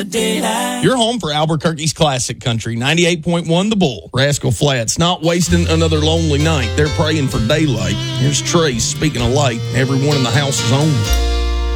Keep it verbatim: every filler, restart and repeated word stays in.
for daylight. You're home for Albuquerque's classic country, ninety-eight point one The Bull. Rascal Flatts, not wasting another lonely night. They're praying for daylight. Here's Trace, speaking of light, everyone in the house is on.